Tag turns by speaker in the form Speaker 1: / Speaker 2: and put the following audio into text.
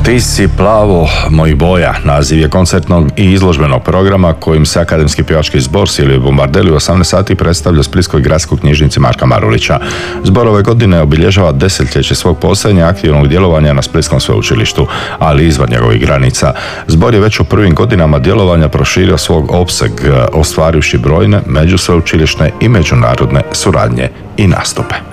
Speaker 1: Ti si plavo mojih boja, naziv je koncertnog i izložbenog programa kojim se Akademski pjevački zbor Silvije Bombardeli u 18 sati predstavlja u Splitskoj gradskoj knjižnici Marka Marulića. Zbor ove godine obilježava desetljeće svog postojanja aktivnog djelovanja na Splitskom sveučilištu, ali i izvan njegovih granica. Zbor je već u prvim godinama djelovanja proširio svog opseg, ostvarivši brojne međusveučilišne i međunarodne suradnje i nastupe.